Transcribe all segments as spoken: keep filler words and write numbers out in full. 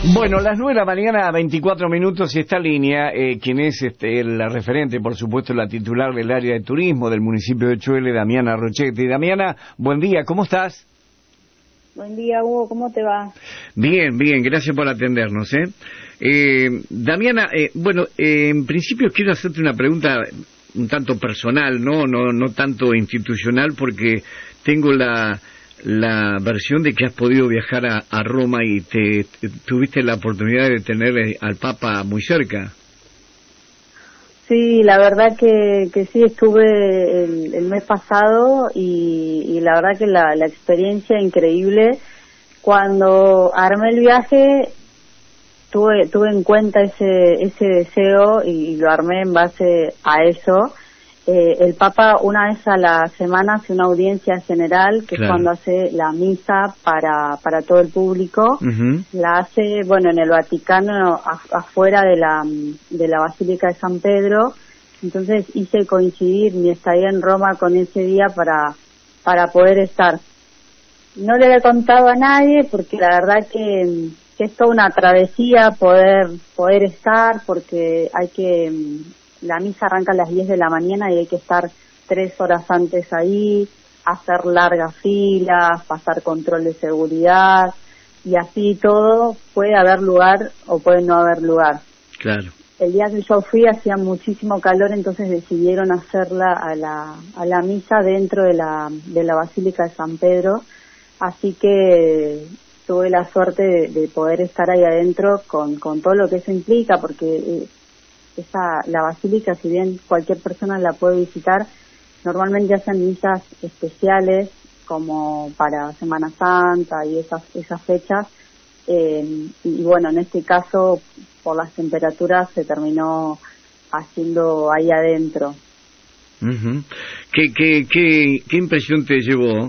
Bueno, las nueve de la mañana, veinticuatro minutos, y esta línea, eh, quien es este, la referente, por supuesto, la titular del área de turismo del municipio de Chuele, Damiana Rochetti. Damiana, buen día, ¿cómo estás? Buen día, Hugo, ¿cómo te va? Bien, bien, gracias por atendernos, ¿eh? eh Damiana, eh, bueno, eh, en principio quiero hacerte una pregunta un tanto personal, ¿no? No, no tanto institucional, porque tengo la... la versión de que has podido viajar a, a Roma y te, te tuviste la oportunidad de tener al Papa muy cerca. Sí, la verdad que, que sí, estuve el, el mes pasado y, y la verdad que la, la experiencia increíble. Cuando armé el viaje tuve tuve en cuenta ese ese deseo y, y lo armé en base a eso. Eh, el Papa una vez a la semana hace una audiencia general, que claro, es cuando hace la misa para para todo el público. Uh-huh. La hace, bueno, en el Vaticano, a, afuera de la de la Basílica de San Pedro. Entonces hice coincidir mi estadía en Roma con ese día para para poder estar. No le he contado a nadie porque la verdad que, que es toda una travesía poder poder estar, porque hay que... La misa arranca a las diez de la mañana y hay que estar tres horas antes ahí, hacer largas filas, pasar control de seguridad, y así todo. Puede haber lugar o puede no haber lugar. Claro. El día que yo fui hacía muchísimo calor, entonces decidieron hacerla a la a la misa dentro de la de la Basílica de San Pedro, así que tuve la suerte de, de poder estar ahí adentro con con todo lo que eso implica, porque eh, esa la basílica, si bien cualquier persona la puede visitar, normalmente hacen misas especiales como para Semana Santa y esas esas fechas, eh, y, y bueno, en este caso por las temperaturas se terminó haciendo ahí adentro. Uh-huh. ¿Qué, qué, qué, qué impresión te llevó?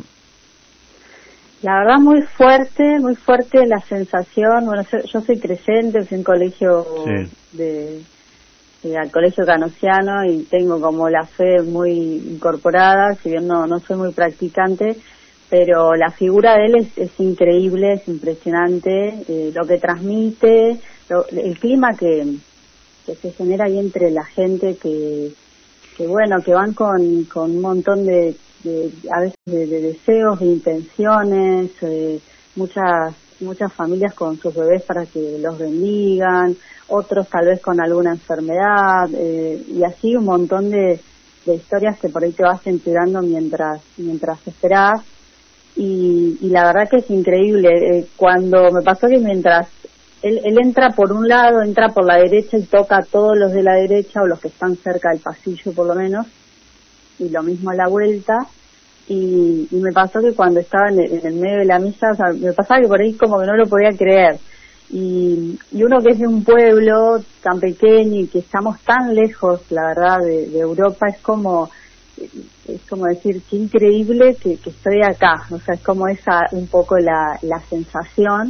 La verdad muy fuerte, muy fuerte la sensación. Bueno, yo, yo soy creyente, fui en colegio sí. de... al colegio canosiano y tengo como la fe muy incorporada, si bien no no soy muy practicante, pero la figura de él es, es increíble, es impresionante, eh, lo que transmite, lo, el clima que, que se genera ahí entre la gente, que que bueno, que van con, con un montón de, de a veces de, de deseos, de intenciones, eh, muchas muchas familias con sus bebés para que los bendigan, otros tal vez con alguna enfermedad, eh, y así un montón de, de historias que por ahí te vas enterando mientras mientras esperás, y, y la verdad que es increíble. Eh, cuando me pasó que mientras él, él entra por un lado, entra por la derecha y toca a todos los de la derecha o los que están cerca del pasillo por lo menos, y lo mismo a la vuelta. Y, y me pasó que cuando estaba en el, en el medio de la misa, o sea, me pasaba que por ahí como que no lo podía creer. Y, y uno que es de un pueblo tan pequeño y que estamos tan lejos, la verdad, de, de Europa, es como es como decir, qué increíble que, que estoy acá. O sea, es como esa un poco la, la sensación.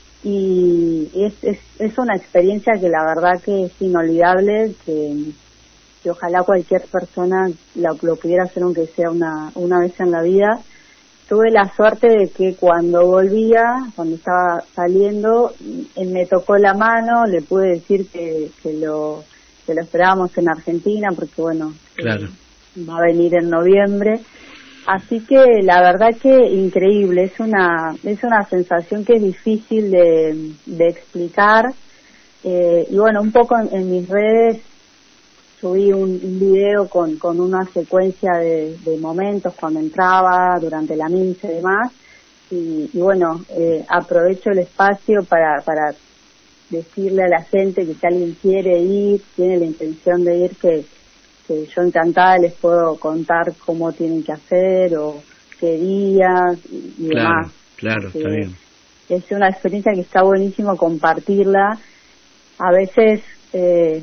Y es, es, es una experiencia que la verdad que es inolvidable, que... que ojalá cualquier persona lo, lo pudiera hacer, aunque sea una una vez en la vida. Tuve la suerte de que cuando volvía, cuando estaba saliendo, él me tocó la mano, le pude decir que, que lo que lo esperábamos en Argentina, porque bueno, claro, eh, va a venir en noviembre. Así que la verdad que increíble, es una es una sensación que es difícil de, de explicar, eh, y bueno, un poco en, en mis redes subí un, un video con, con una secuencia de, de momentos cuando entraba, durante la misa y demás, y, y bueno, eh, aprovecho el espacio para, para decirle a la gente que si alguien quiere ir, tiene la intención de ir, que, que yo encantada les puedo contar cómo tienen que hacer o qué días y, y claro, demás. Claro, está bien. Es una experiencia que está buenísimo compartirla. A veces... Eh,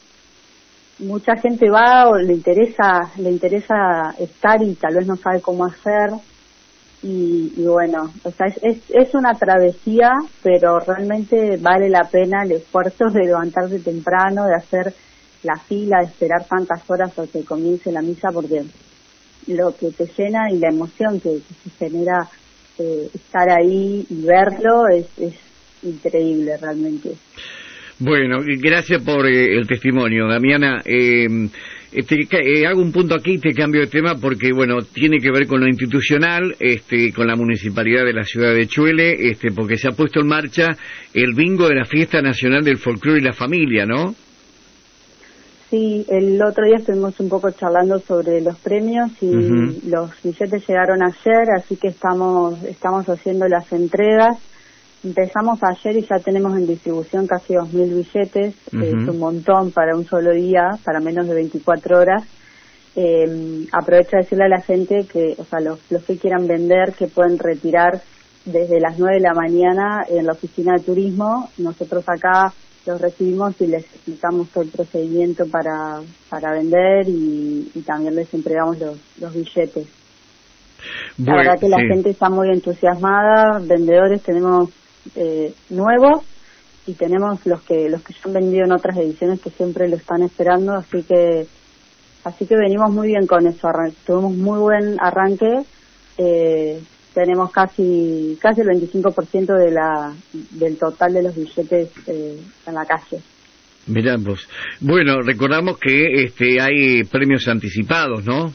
mucha gente va o le interesa le interesa estar y tal vez no sabe cómo hacer, y, y bueno, o sea, es, es es una travesía, pero realmente vale la pena el esfuerzo de levantarse temprano, de hacer la fila, de esperar tantas horas hasta que comience la misa, porque lo que te llena y la emoción que, que se genera, eh, estar ahí y verlo es, es increíble realmente. Bueno, gracias por eh, el testimonio, Damiana. Eh, este, eh, hago un punto aquí y te cambio de tema porque, bueno, tiene que ver con lo institucional, este, con la municipalidad de la ciudad de Chuele, este, porque se ha puesto en marcha el bingo de la Fiesta Nacional del Folclore y la Familia, ¿no? Sí, el otro día estuvimos un poco charlando sobre los premios y uh-huh. los billetes llegaron ayer, así que estamos estamos haciendo las entregas. Empezamos ayer y ya tenemos en distribución casi dos mil billetes, uh-huh. es un montón para un solo día, para menos de veinticuatro horas. Eh, aprovecho de decirle a la gente que, o sea, los, los que quieran vender, que pueden retirar desde las nueve de la mañana en la oficina de turismo. Nosotros acá los recibimos y les explicamos todo el procedimiento para para vender y, y también les entregamos los, los billetes. Bueno, la verdad que la sí. gente está muy entusiasmada, vendedores tenemos eh, nuevos y tenemos los que los que ya han vendido en otras ediciones que siempre lo están esperando, así que así que venimos muy bien con eso, tuvimos muy buen arranque, eh, tenemos casi casi el veinticinco por ciento de la del total de los billetes eh, en la calle. Mirá vos. Bueno, recordamos que este hay premios anticipados, ¿no?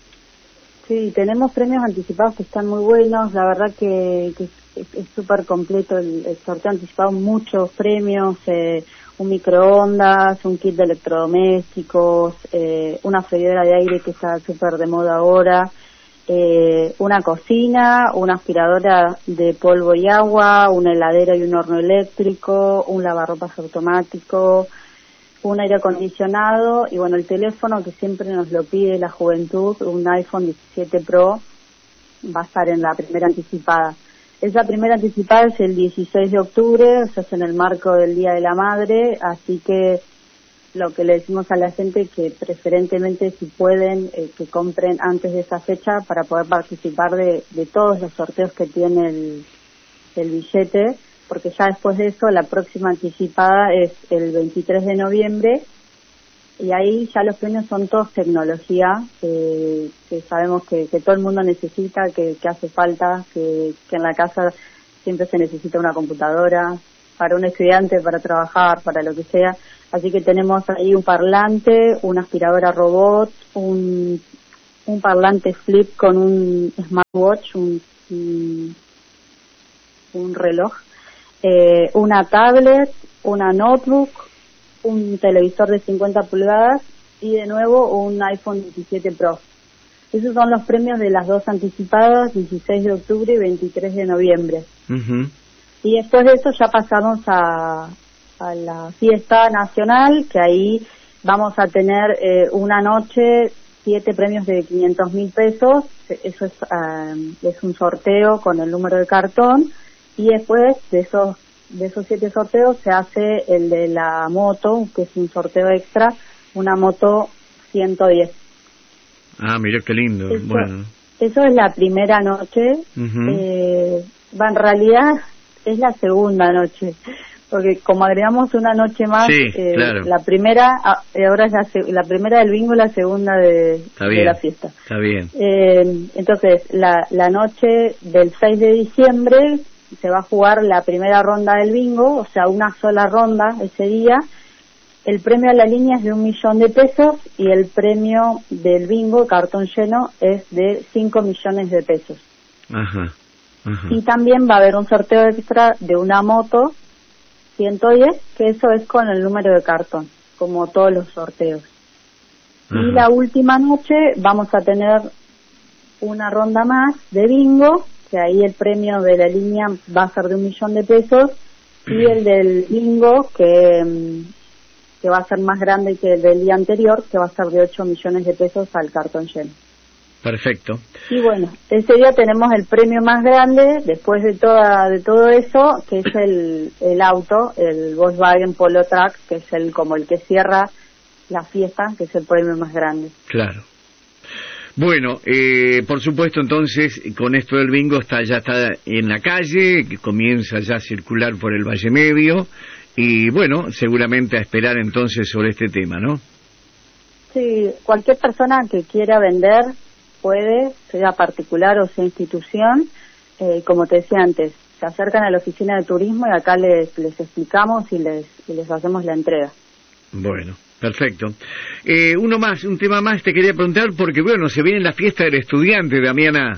Sí, tenemos premios anticipados que están muy buenos, la verdad que, que es súper completo el, el sorteo anticipado, muchos premios, eh, un microondas, un kit de electrodomésticos, eh, una freidora de aire que está súper de moda ahora, eh, una cocina, una aspiradora de polvo y agua, una heladera y un horno eléctrico, un lavarropas automático, un aire acondicionado y bueno, el teléfono que siempre nos lo pide la juventud, un iPhone diecisiete Pro, va a estar en la primera anticipada. Esa primera anticipada es el dieciséis de octubre, o sea, es en el marco del Día de la Madre, así que lo que le decimos a la gente que preferentemente si pueden eh, que compren antes de esa fecha para poder participar de, de todos los sorteos que tiene el, el billete, porque ya después de eso la próxima anticipada es el veintitrés de noviembre y ahí ya los premios son todos tecnología, eh, que sabemos que, que todo el mundo necesita, que, que hace falta, que, que en la casa siempre se necesita una computadora, para un estudiante, para trabajar, para lo que sea. Así que tenemos ahí un parlante, una aspiradora robot, un, un parlante flip con un smartwatch, un, un, un reloj, eh, una tablet, una notebook, un televisor de cincuenta pulgadas y de nuevo un iPhone diecisiete Pro. Esos son los premios de las dos anticipadas, dieciséis de octubre y veintitrés de noviembre. Uh-huh. Y después de eso ya pasamos a, a la fiesta nacional, que ahí vamos a tener eh, una noche, siete premios de quinientos mil pesos. Eso es, uh, es un sorteo con el número de cartón. Y después de esos de esos siete sorteos se hace el de la moto, que es un sorteo extra, una moto ciento diez. Ah, mira qué lindo. Eso, bueno. Eso es la primera noche. Uh-huh. Eh, va, en realidad es la segunda noche, porque como agregamos una noche más, sí, eh, claro. la primera, ahora es la, la primera del bingo, la segunda de, de la fiesta. Está bien. Eh, entonces, la, la noche del seis de diciembre se va a jugar la primera ronda del bingo, o sea, una sola ronda ese día. El premio a la línea es de un millón de pesos y el premio del bingo, cartón lleno, es de cinco millones de pesos. Ajá, ajá. Y también va a haber un sorteo extra de una moto ciento diez, que eso es con el número de cartón, como todos los sorteos. Ajá. Y la última noche vamos a tener una ronda más de bingo, que ahí el premio de la línea va a ser de un millón de pesos, y el del bingo, que, que va a ser más grande que el del día anterior, que va a ser de ocho millones de pesos al cartón lleno. Perfecto. Y bueno, ese día tenemos el premio más grande, después de toda de todo eso, que es el, el auto, el Volkswagen Polo Truck, que es el como el que cierra la fiesta, que es el premio más grande. Claro. Bueno, eh, por supuesto, entonces, con esto del bingo está ya está en la calle, que comienza ya a circular por el Valle Medio, y bueno, seguramente a esperar entonces sobre este tema, ¿no? Sí, cualquier persona que quiera vender puede, sea particular o sea institución, eh, como te decía antes, se acercan a la oficina de turismo y acá les, les explicamos y les, y les hacemos la entrega. Bueno, perfecto. Eh, uno más, un tema más te quería preguntar, porque bueno, se viene la fiesta del estudiante, Damiana.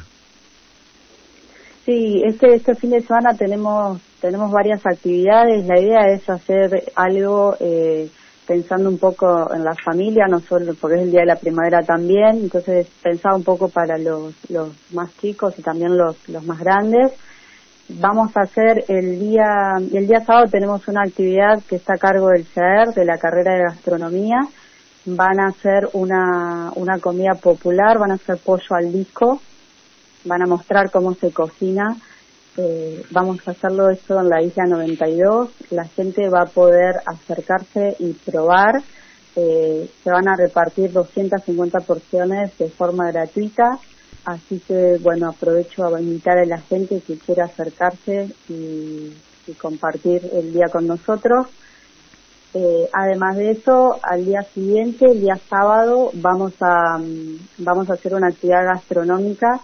Sí, este este fin de semana tenemos tenemos varias actividades. La idea es hacer algo eh, pensando un poco en la familia, no solo porque es el día de la primavera también, entonces pensaba un poco para los los más chicos y también los los más grandes. Vamos a hacer el día el día sábado tenemos una actividad que está a cargo del C E R, de la carrera de gastronomía. Van a hacer una una comida popular, van a hacer pollo al disco. Van a mostrar cómo se cocina, eh, vamos a hacerlo esto en la isla noventa y dos, la gente va a poder acercarse y probar, eh, se van a repartir doscientas cincuenta porciones de forma gratuita, así que bueno, aprovecho a invitar a la gente que quiera acercarse y, y compartir el día con nosotros. Eh, además de eso, al día siguiente, el día sábado, vamos a, vamos a hacer una actividad gastronómica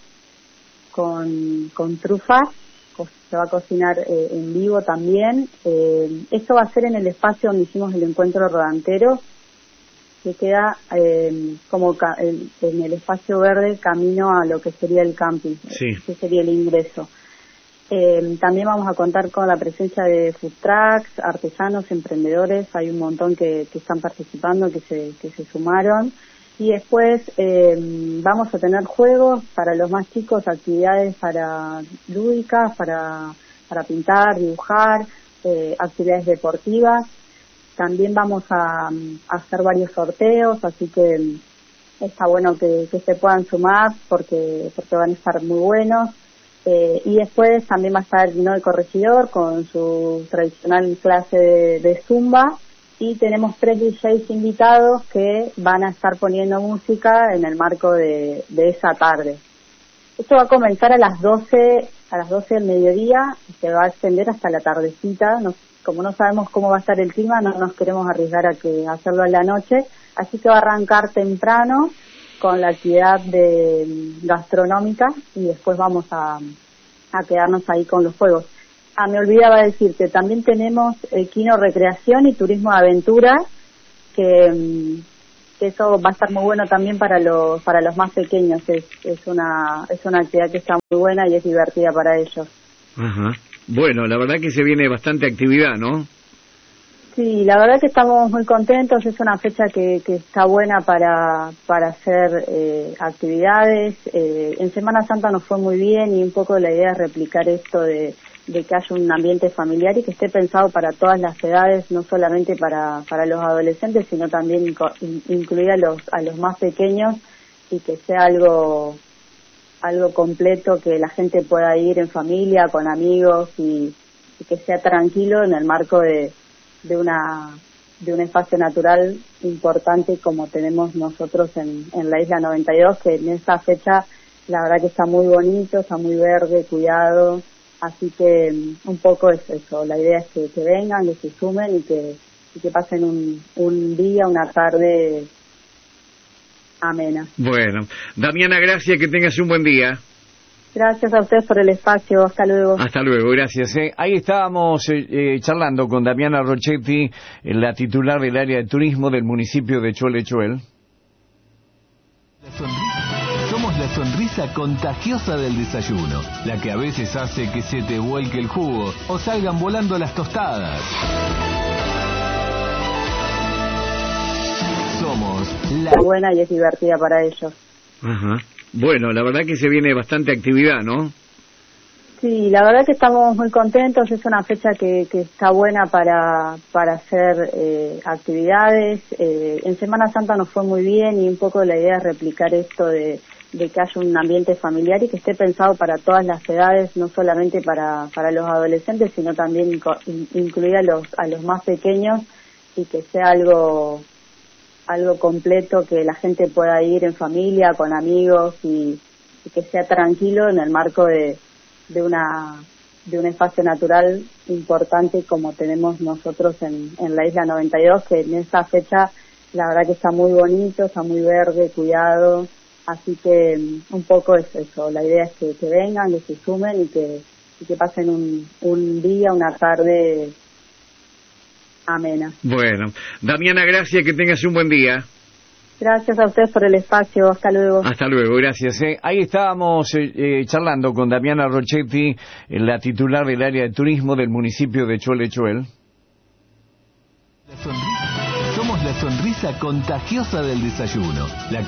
con, con trufas, se va a cocinar eh, en vivo también. Eh, esto va a ser en el espacio donde hicimos el encuentro rodantero, que queda eh, como ca el, en el espacio verde camino a lo que sería el camping, sí. que sería el ingreso. Eh, también vamos a contar con la presencia de food trucks, artesanos, emprendedores, hay un montón que, que están participando, que se, que se sumaron. Y después eh, vamos a tener juegos para los más chicos, actividades para lúdicas, para, para pintar, dibujar, eh, actividades deportivas. También vamos a, a hacer varios sorteos, así que está bueno que, que se puedan sumar porque, porque van a estar muy buenos. Eh, y después también va a estar Gino el Corregidor con su tradicional clase de, de Zumba. Y tenemos tres D Js invitados que van a estar poniendo música en el marco de, de esa tarde. Esto va a comenzar a las doce, a las doce del mediodía y se va a extender hasta la tardecita. Nos, como no sabemos cómo va a estar el clima, no nos queremos arriesgar a que hacerlo en la noche, así que va a arrancar temprano con la actividad de gastronómica y después vamos a, a quedarnos ahí con los juegos. Ah, me olvidaba decirte, también tenemos eh, Kino Recreación y Turismo de Aventura, que, que eso va a estar muy bueno también para los para los más pequeños. Es, es una es una actividad que está muy buena y es divertida para ellos. Ajá. Bueno, la verdad que se viene bastante actividad, ¿no? Sí, la verdad que estamos muy contentos. Es una fecha que, que está buena para para hacer eh, actividades. Eh, en Semana Santa nos fue muy bien y un poco la idea es replicar esto de de que haya un ambiente familiar y que esté pensado para todas las edades, no solamente para para los adolescentes, sino también in, incluir a los a los más pequeños y que sea algo algo completo, que la gente pueda ir en familia, con amigos y, y que sea tranquilo en el marco de de una de un espacio natural importante como tenemos nosotros en, en la isla noventa y dos, que en esta fecha la verdad que está muy bonito, está muy verde, cuidado. Así que un poco es eso, la idea es que, que vengan, que se sumen y que, y que pasen un, un día, una tarde amena. Bueno, Damiana, gracias, que tengas un buen día. Gracias a ustedes por el espacio, hasta luego. Hasta luego, gracias. Eh. Ahí estábamos eh, eh, charlando con Damiana Rochetti, eh, la titular del área de turismo del municipio de Cholechuel. Somos la sonrisa contagiosa del desayuno, la que a veces hace que se te vuelque el jugo o salgan volando las tostadas. Somos la buena y es divertida para ellos. Ajá. Bueno, la verdad que se viene bastante actividad, ¿no? Sí, la verdad que estamos muy contentos. Es una fecha que, que está buena para para hacer eh, actividades. Eh, en Semana Santa nos fue muy bien y un poco la idea es replicar esto de de que haya un ambiente familiar y que esté pensado para todas las edades, no solamente para para los adolescentes, sino también in, incluir a los a los más pequeños y que sea algo algo completo, que la gente pueda ir en familia, con amigos y, y que sea tranquilo en el marco de de una de un espacio natural importante como tenemos nosotros en, en la isla noventa y dos, que en esa fecha la verdad que está muy bonito, está muy verde, cuidado. Así que un poco es eso, la idea es que, que vengan, que se sumen y que, y que pasen un, un día, una tarde amena. Bueno, Damiana, gracias, que tengas un buen día. Gracias a ustedes por el espacio, hasta luego. Hasta luego, gracias. Eh. Ahí estábamos eh, eh, charlando con Damiana Rochetti, la titular del área de turismo del municipio de Cholechuel. Somos la sonrisa contagiosa del desayuno. La